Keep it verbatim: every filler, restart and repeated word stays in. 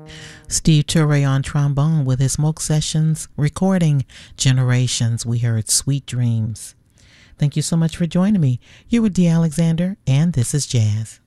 Steve Turre on trombone with his Smoke Sessions recording Generations. We heard Sweet Dreams. Thank you so much for joining me. You're with D. Alexander, and this is Jazz.